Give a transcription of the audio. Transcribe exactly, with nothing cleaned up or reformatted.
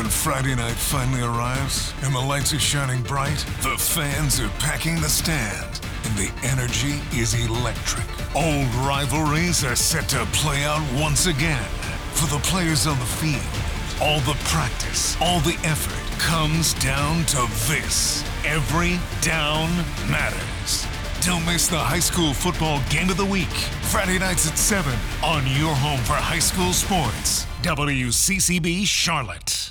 When Friday night finally arrives and the lights are shining bright, the fans are packing the stand, and the energy is electric. Old rivalries are set to play out once again. For the players on the field, all the practice, all the effort comes down to this. Every down matters. Don't miss the high school football game of the week. Friday nights at seven on your home for high school sports. W C C B Charlotte.